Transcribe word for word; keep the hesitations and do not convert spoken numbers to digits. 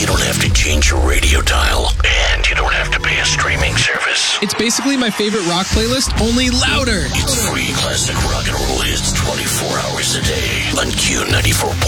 You don't have to change your radio dial, and you don't have to pay a streaming service. It's basically my favorite rock playlist, only louder. It's free classic rock and roll hits twenty-four hours a day on Q ninety-four.